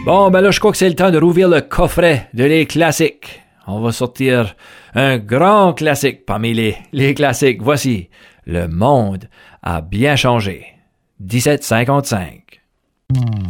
Bon, ben là, je crois que c'est le temps de rouvrir le coffret de les classiques. On va sortir un grand classique parmi les classiques. Voici Le monde a bien changé. 1755.